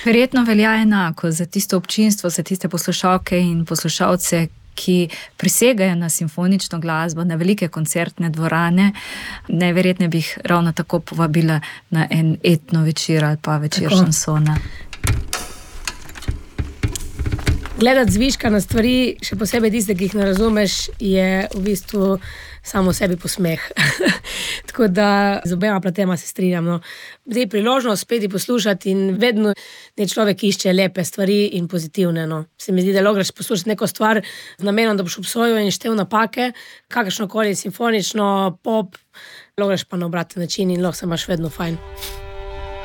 Verjetno velja enako za tisto občinstvo, za tiste poslušalke in poslušalce, ki prisegajo na simfonično glasbo, na velike koncertne dvorane. Najverjetneje bi jih ravno tako povabila na en etno večer ali pa večer šansona. Gledati zviška na stvari, še posebej tiste, ki jih ne razumeš, je v bistvu samo sebi posmeh. Tako da z obema platema se strinjam. No. Zdaj priložnost spet poslušati in vedno človek išče lepe stvari in pozitivne. No. Se mi zdi, da lahko greš poslušati neko stvar z namenom, da boš obsojal in štel napake, kakršnokoli simfonično, pop, lahko greš pa na obraten način in lahko se imaš vedno fajn.